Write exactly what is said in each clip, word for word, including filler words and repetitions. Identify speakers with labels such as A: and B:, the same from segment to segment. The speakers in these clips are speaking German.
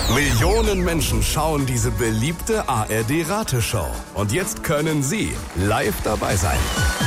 A: Millionen Menschen schauen diese beliebte A R D-Rateshow. Und jetzt können Sie live dabei sein.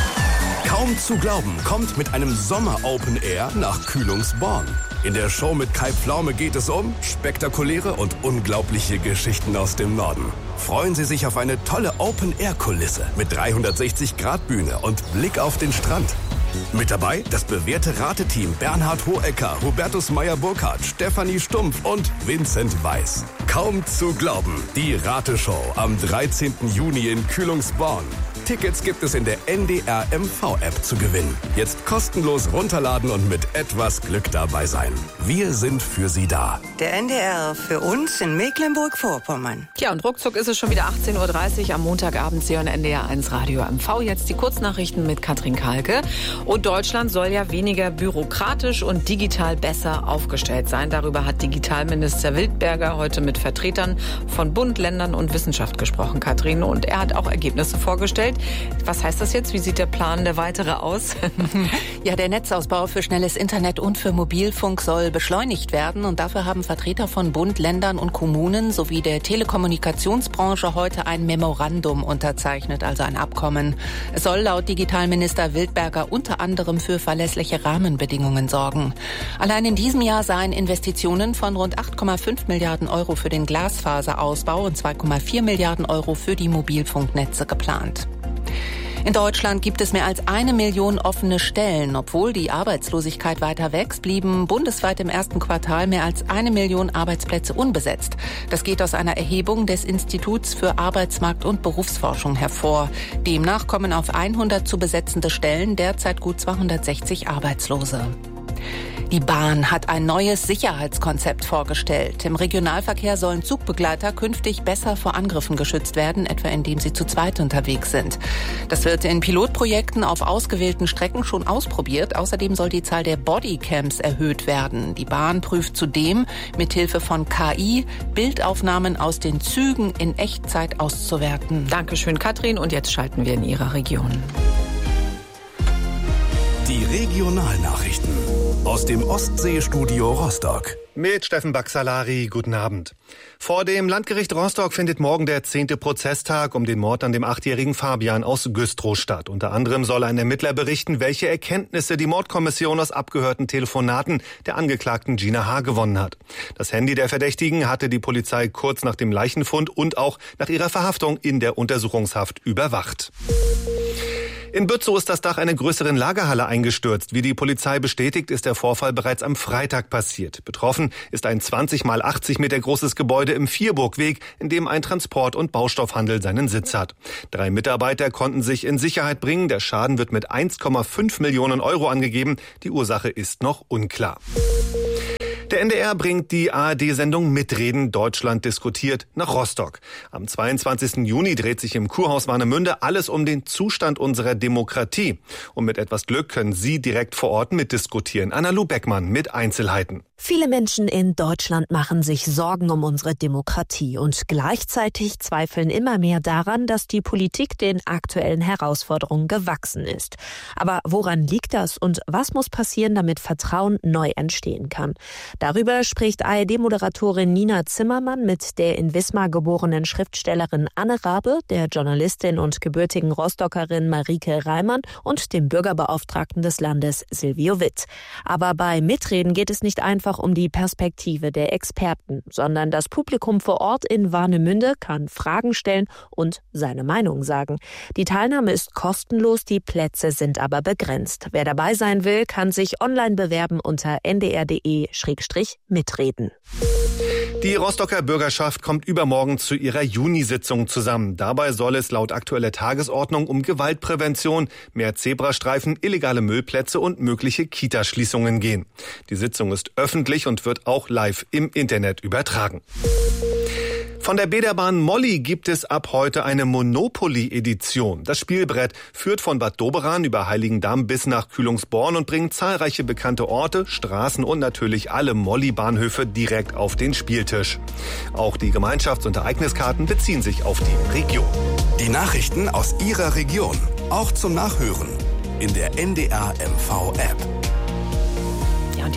A: Kaum zu glauben kommt mit einem Sommer-Open Air nach Kühlungsborn. In der Show mit Kai Pflaume geht es um spektakuläre und unglaubliche Geschichten aus dem Norden. Freuen Sie sich auf eine tolle Open-Air-Kulisse mit dreihundertsechzig Grad Bühne und Blick auf den Strand. Mit dabei das bewährte Rateteam Bernhard Hohecker, Hubertus Meyer-Burkhardt, Stefanie Stumpf und Vincent Weiss. Kaum zu glauben, die Rateshow am dreizehnten Juni in Kühlungsborn. Tickets gibt es in der N D R M V-App zu gewinnen. Jetzt kostenlos runterladen und mit etwas Glück dabei sein. Wir sind für Sie da.
B: Der N D R für uns in Mecklenburg-Vorpommern.
C: Ja, und ruckzuck ist es schon wieder achtzehn Uhr dreißig am Montagabend. Sie hören N D R eins Radio M V. Jetzt die Kurznachrichten mit Katrin Kalke. Und Deutschland soll ja weniger bürokratisch und digital besser aufgestellt sein. Darüber hat Digitalminister Wildberger heute mit Vertretern von Bund, Ländern und Wissenschaft gesprochen, Katrin. Und er hat auch Ergebnisse vorgestellt. Was heißt das jetzt? Wie sieht der Plan der weitere aus?
D: Ja, der Netzausbau für schnelles Internet und für Mobilfunk soll beschleunigt werden. Und dafür haben Vertreter von Bund, Ländern und Kommunen sowie der Telekommunikationsbranche heute ein Memorandum unterzeichnet, also ein Abkommen. Es soll laut Digitalminister Wildberger unter anderem für verlässliche Rahmenbedingungen sorgen. Allein in diesem Jahr seien Investitionen von rund acht Komma fünf Milliarden Euro für den Glasfaserausbau und zwei Komma vier Milliarden Euro für die Mobilfunknetze geplant. In Deutschland gibt es mehr als eine Million offene Stellen. Obwohl die Arbeitslosigkeit weiter wächst, blieben bundesweit im ersten Quartal mehr als eine Million Arbeitsplätze unbesetzt. Das geht aus einer Erhebung des Instituts für Arbeitsmarkt- und Berufsforschung hervor. Demnach kommen auf hundert zu besetzende Stellen derzeit gut zweihundertsechzig Arbeitslose. Die Bahn hat ein neues Sicherheitskonzept vorgestellt. Im Regionalverkehr sollen Zugbegleiter künftig besser vor Angriffen geschützt werden, etwa indem sie zu zweit unterwegs sind. Das wird in Pilotprojekten auf ausgewählten Strecken schon ausprobiert. Außerdem soll die Zahl der Bodycams erhöht werden. Die Bahn prüft zudem, mithilfe von K I Bildaufnahmen aus den Zügen in Echtzeit auszuwerten.
C: Dankeschön, Katrin. Und jetzt schalten wir in Ihrer Region.
A: Die Regionalnachrichten aus dem Ostseestudio Rostock.
E: Mit Steffen Baxalari, guten Abend. Vor dem Landgericht Rostock findet morgen der zehnte Prozesstag um den Mord an dem achtjährigen Fabian aus Güstrow statt. Unter anderem soll ein Ermittler berichten, welche Erkenntnisse die Mordkommission aus abgehörten Telefonaten der Angeklagten Gina H. gewonnen hat. Das Handy der Verdächtigen hatte die Polizei kurz nach dem Leichenfund und auch nach ihrer Verhaftung in der Untersuchungshaft überwacht. In Bützow ist das Dach einer größeren Lagerhalle eingestürzt. Wie die Polizei bestätigt, ist der Vorfall bereits am Freitag passiert. Betroffen ist ein zwanzig mal achtzig Meter großes Gebäude im Vierburgweg, in dem ein Transport- und Baustoffhandel seinen Sitz hat. Drei Mitarbeiter konnten sich in Sicherheit bringen. Der Schaden wird mit eins Komma fünf Millionen Euro angegeben. Die Ursache ist noch unklar. Der N D R bringt die A R D-Sendung Mitreden Deutschland diskutiert nach Rostock. Am zweiundzwanzigsten Juni dreht sich im Kurhaus Warnemünde alles um den Zustand unserer Demokratie. Und mit etwas Glück können Sie direkt vor Ort mitdiskutieren. Anna-Lu Beckmann mit Einzelheiten.
F: Viele Menschen in Deutschland machen sich Sorgen um unsere Demokratie und gleichzeitig zweifeln immer mehr daran, dass die Politik den aktuellen Herausforderungen gewachsen ist. Aber woran liegt das und was muss passieren, damit Vertrauen neu entstehen kann? Darüber spricht A R D-Moderatorin Nina Zimmermann mit der in Wismar geborenen Schriftstellerin Anne Rabe, der Journalistin und gebürtigen Rostockerin Marike Reimann und dem Bürgerbeauftragten des Landes Silvio Witt. Aber bei Mitreden geht es nicht einfach um die Perspektive der Experten, sondern das Publikum vor Ort in Warnemünde kann Fragen stellen und seine Meinung sagen. Die Teilnahme ist kostenlos, die Plätze sind aber begrenzt. Wer dabei sein will, kann sich online bewerben unter n d r punkt d e Schrägstrich mitreden.
E: Die Rostocker Bürgerschaft kommt übermorgen zu ihrer Junisitzung zusammen. Dabei soll es laut aktueller Tagesordnung um Gewaltprävention, mehr Zebrastreifen, illegale Müllplätze und mögliche Kitaschließungen gehen. Die Sitzung ist öffentlich und wird auch live im Internet übertragen. Von der Bäderbahn Molly gibt es ab heute eine Monopoly-Edition. Das Spielbrett führt von Bad Doberan über Heiligendamm bis nach Kühlungsborn und bringt zahlreiche bekannte Orte, Straßen und natürlich alle Molly-Bahnhöfe direkt auf den Spieltisch. Auch die Gemeinschafts- und Ereigniskarten beziehen sich auf die Region.
A: Die Nachrichten aus Ihrer Region, auch zum Nachhören in der N D R M V-App.
C: Ja, und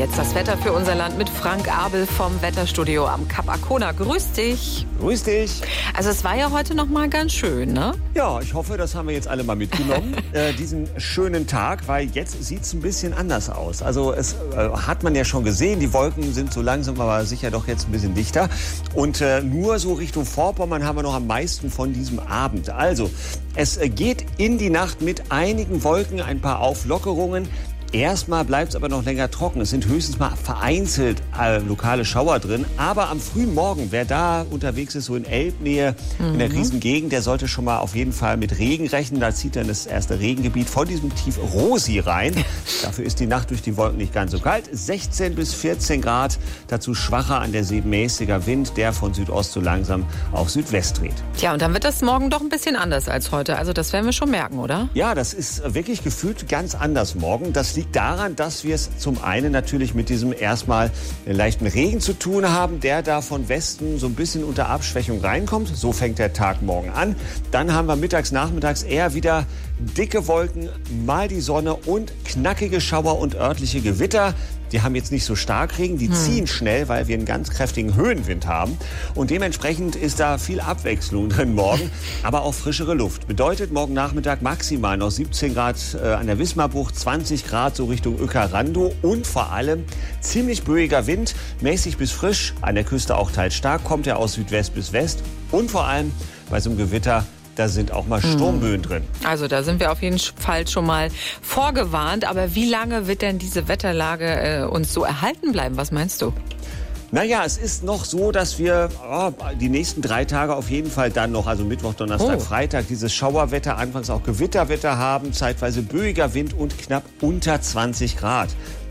C: jetzt das Wetter für unser Land mit Frank Abel vom Wetterstudio am Kap Arkona. Grüß dich.
G: Grüß dich.
C: Also es war ja heute noch mal ganz schön, ne?
G: Ja, ich hoffe, das haben wir jetzt alle mal mitgenommen, äh, diesen schönen Tag, weil jetzt sieht es ein bisschen anders aus. Also es äh, hat man ja schon gesehen, die Wolken sind so langsam, aber sicher doch jetzt ein bisschen dichter. Und äh, nur so Richtung Vorpommern haben wir noch am meisten von diesem Abend. Also es äh, geht in die Nacht mit einigen Wolken, ein paar Auflockerungen. Erstmal bleibt es aber noch länger trocken. Es sind höchstens mal vereinzelt äh, lokale Schauer drin. Aber am frühen Morgen, wer da unterwegs ist, so in Elbnähe, mhm. in der Riesengegend, der sollte schon mal auf jeden Fall mit Regen rechnen. Da zieht dann das erste Regengebiet von diesem Tief Rosi rein. Dafür ist die Nacht durch die Wolken nicht ganz so kalt. sechzehn bis vierzehn Grad. Dazu schwacher an der See mäßiger Wind, der von Südost so langsam auf Südwest dreht.
C: Ja, und dann wird das morgen doch ein bisschen anders als heute. Also das werden wir schon merken, oder?
G: Ja, das ist wirklich gefühlt ganz anders morgen. Das liegt daran, dass wir es zum einen natürlich mit diesem erstmal leichten Regen zu tun haben, der da von Westen so ein bisschen unter Abschwächung reinkommt. So fängt der Tag morgen an. Dann haben wir mittags, nachmittags eher wieder dicke Wolken, mal die Sonne und knackige Schauer und örtliche Gewitter. Die haben jetzt nicht so stark Regen, die hm. ziehen schnell, weil wir einen ganz kräftigen Höhenwind haben. Und dementsprechend ist da viel Abwechslung drin morgen, aber auch frischere Luft. Bedeutet morgen Nachmittag maximal noch siebzehn Grad äh, an der Wismarbucht, zwanzig Grad so Richtung Uecker-Randow und vor allem ziemlich böiger Wind, mäßig bis frisch, an der Küste auch teils stark, kommt er aus Südwest bis West und vor allem bei so einem Gewitter, da sind auch mal Sturmböen drin.
C: Also da sind wir auf jeden Fall schon mal vorgewarnt. Aber wie lange wird denn diese Wetterlage äh, uns so erhalten bleiben? Was meinst du?
G: Naja, es ist noch so, dass wir oh, die nächsten drei Tage auf jeden Fall dann noch, also Mittwoch, Donnerstag, oh. Freitag, dieses Schauerwetter, anfangs auch Gewitterwetter haben, zeitweise böiger Wind und knapp unter zwanzig Grad.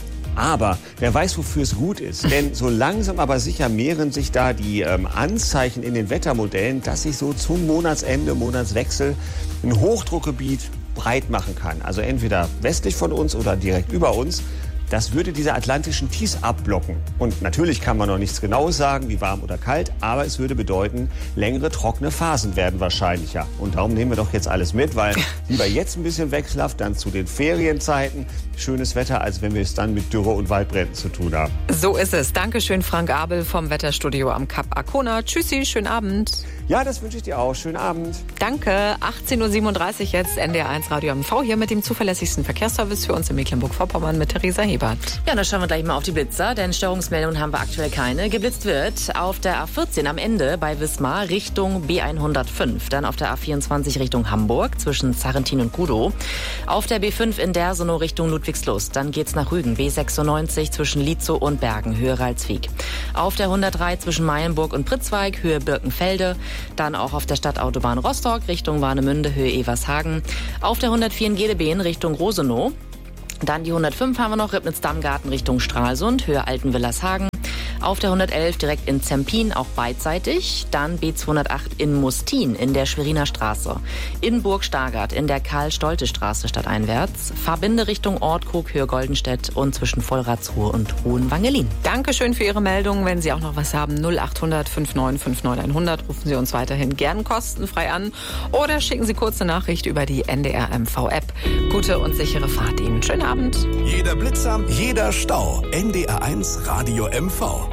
G: Aber wer weiß, wofür es gut ist. Denn so langsam aber sicher mehren sich da die ähm, Anzeichen in den Wettermodellen, dass sich so zum Monatsende, Monatswechsel ein Hochdruckgebiet breit machen kann. Also entweder westlich von uns oder direkt über uns. Das würde diese atlantischen Tiefs abblocken. Und natürlich kann man noch nichts Genaues sagen, wie warm oder kalt, aber es würde bedeuten, längere trockene Phasen werden wahrscheinlicher. Und darum nehmen wir doch jetzt alles mit, weil lieber jetzt ein bisschen wechselhaft, dann zu den Ferienzeiten schönes Wetter, als wenn wir es dann mit Dürre und Waldbränden zu tun haben.
C: So ist es. Dankeschön, Frank Abel vom Wetterstudio am Kap Arkona. Tschüssi, schönen Abend.
G: Ja, das wünsche ich dir auch. Schönen Abend.
C: Danke. achtzehn Uhr siebenunddreißig jetzt N D R eins Radio M V hier mit dem zuverlässigsten Verkehrsservice für uns in Mecklenburg-Vorpommern mit Theresa Hebert.
D: Ja, dann schauen wir gleich mal auf die Blitzer, denn Störungsmeldungen haben wir aktuell keine. Geblitzt wird auf der A vierzehn am Ende bei Wismar Richtung B hundertfünf. Dann auf der A vierundzwanzig Richtung Hamburg zwischen Zarrentin und Kudow. Auf der B fünf in Dersonow Richtung Ludwigslust. Dann geht's nach Rügen. B sechsundneunzig zwischen Lietzow und Bergen, Höhe Ralswiek. Auf der hundertdrei zwischen Meyenburg und Pritzweig, Höhe Birkenfelde. Dann auch auf der Stadtautobahn Rostock Richtung Warnemünde, Höhe Evershagen. Auf der hundertvier in Gedebeen Richtung Rosenow. Dann die hundertfünf haben wir noch, Ribnitz-Dammgarten Richtung Stralsund, Höhe Altenwillershagen. Auf der hundertelf direkt in Zempin, auch beidseitig. Dann B zweihundertacht in Mustin in der Schweriner Straße. In Burg-Stargard in der Karl-Stolte-Straße stadteinwärts. Fahrbinde Richtung Ortkrug, Höhe Goldenstedt und zwischen Vollratsruhe und Hohenwangelin.
C: Dankeschön für Ihre Meldung. Wenn Sie auch noch was haben, null acht hundert fünfundneunzig fünfundneunzig hundert, rufen Sie uns weiterhin gern kostenfrei an oder schicken Sie kurze Nachricht über die N D R M V-App. Gute und sichere Fahrt Ihnen. Schönen Abend.
A: Jeder Blitzer, jeder Stau. N D R eins Radio M V.